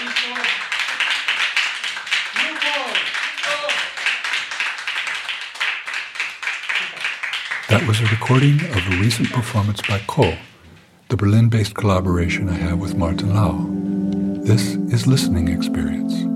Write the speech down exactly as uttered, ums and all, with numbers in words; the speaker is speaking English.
That was a recording of a recent performance by Cole, the Berlin-based collaboration I have with Martin Lau. This is Listening Experience.